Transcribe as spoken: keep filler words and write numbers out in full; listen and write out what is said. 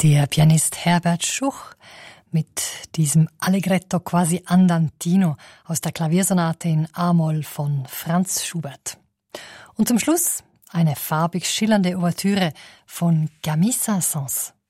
Der Pianist Herbert Schuch mit diesem Allegretto quasi andantino aus der Klaviersonate in A-Moll von Franz Schubert. Und zum Schluss eine farbig schillernde Ouvertüre von Camille Saint-Saëns.